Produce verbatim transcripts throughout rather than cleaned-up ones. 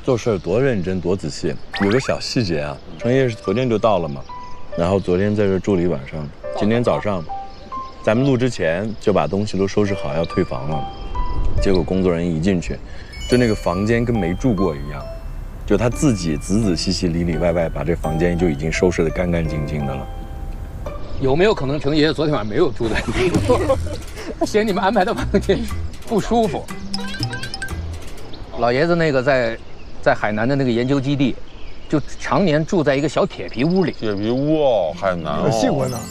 做事多认真多仔细。有个小细节啊，程爷是昨天就到了嘛，然后昨天在这住了一晚上，今天早上咱们录之前就把东西都收拾好要退房了，结果工作人员一进去，就那个房间跟没住过一样，就他自己仔仔细细里里外外把这房间就已经收拾得干干净净的了。 有没有可能程爷爷昨天晚上没有住在里面，嫌你们安排的房间不舒服？老爷子那个在在海南的那个研究基地，就常年住在一个小铁皮屋里。 铁皮屋哦，海南哦， 习惯了。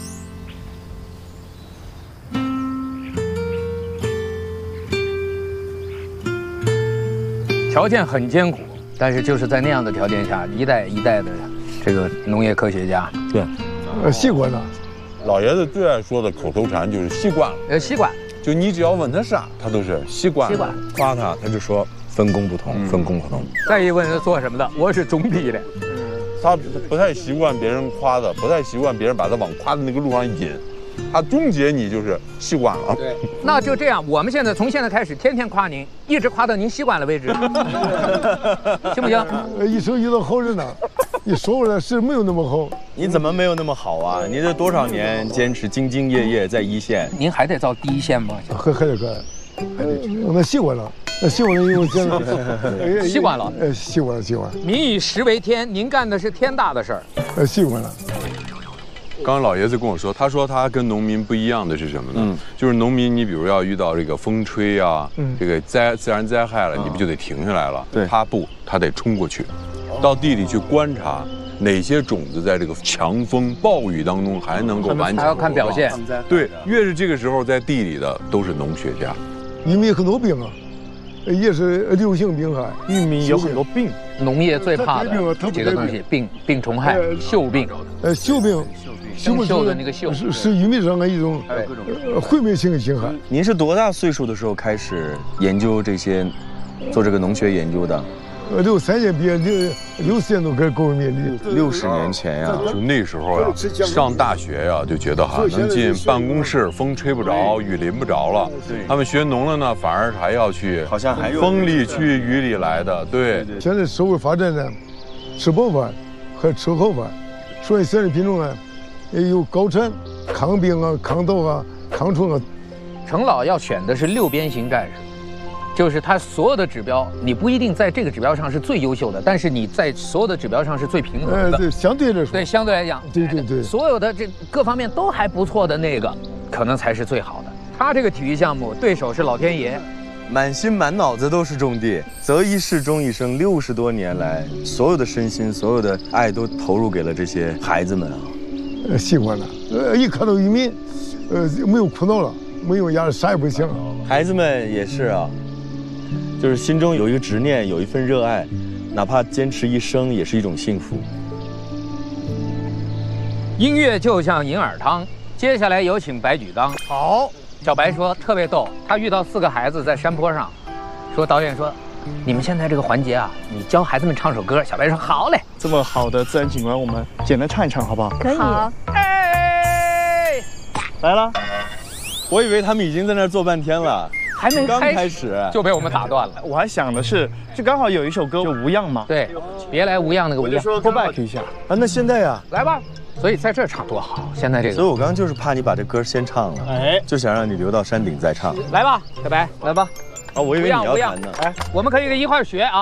条件很艰苦，但是就是在那样的条件下，一代一代的这个农业科学家， 对， 呃，习惯了。 老爷子最爱说的口头禅就是习惯了。 呃，习惯。 就你只要问他啥，他都是习惯了。 习惯。 夸他，他就说分工不同，分工不同。 再一问是做什么的，我是种地的。 他不太习惯别人夸的，不太习惯别人把他往夸的那个路上引。他终结你就是习惯了。 对，那就这样，我们现在从现在开始天天夸您，一直夸到您习惯了为止，行不行？ 一生遇到好人呢，你说出来是没有那么好。 你怎么没有那么好啊？你这多少年坚持兢兢业业在一线， 您还得到第一线吗？ 还还得干，还得那习惯了，那习惯了以后现在习惯了， 呃，习惯了，习惯了。 民以食为天，您干的是天大的事儿， 呃，习惯了。 刚刚老爷子跟我说，他说他跟农民不一样的是什么呢？嗯，就是农民，你比如要遇到这个风吹啊，嗯、这个灾自然灾害了，你不就得停下来了？对，他不，他得冲过去，到地里去观察哪些种子在这个强风暴雨当中还能够完全。 还要看表现。 对，越是这个时候在地里的都是农学家。 玉米很多病啊，也是流行病害。 玉米有很多病， 农业最怕的几个东西，病病虫害、锈病。 呃，锈病。 生锈的那个锈是是玉米上的一种呃毁灭性的侵害。 您是多大岁数的时候开始研究这些，做这个农学研究的？ 呃，六三年毕业，六六四年都开始搞玉米粒。 六十年前呀， 就那时候呀，上大学呀，就觉得哈能进办公室，风吹不着，雨淋不着了。他们学农了呢，反而还要去， 好像还有风里去雨里来的。对。 现在社会发展呢，吃饱饭还吃好饭，所以现在品种呢。也有高产、抗病啊、抗痘啊、抗虫啊。 程老要选的是六边形战士，就是他所有的指标，你不一定在这个指标上是最优秀的，但是你在所有的指标上是最平衡的。 呃，对，相对来说， 对，相对来讲， 对对对， 所有的这各方面都还不错的那个，可能才是最好的。他这个体育项目对手是老天爷。 满心满脑子都是种地，择一事终一生，六十多年来，所有的身心、所有的爱都投入给了这些孩子们啊。 呃，习惯了，呃，一看到玉米，呃，没有苦恼了，没有压力，啥也不想。 孩子们也是啊，就是心中有一个执念，有一份热爱，哪怕坚持一生，也是一种幸福。 音乐就像银耳汤，接下来有请白举纲。 好， 小白说特别逗，他遇到四个孩子在山坡上，说导演说。你们现在这个环节啊，你教孩子们唱首歌。小白说好嘞， 这么好的自然景观，我们简单唱一唱好不好？ 可以。好， 哎， 来了。 我以为他们已经在那儿坐半天了， 还没刚开始就被我们打断了。 我还想的是，就刚好有一首歌就无恙嘛。 对，别来无恙那个无恙 ，go back 一下啊。那现在呀， 来吧。所以在这儿唱多好，现在这个。 所以我刚刚就是怕你把这歌先唱了，哎，就想让你留到山顶再唱。 来吧，小白，来吧。 啊，我以为你要弹呢。 哎，我们可以一块儿学啊。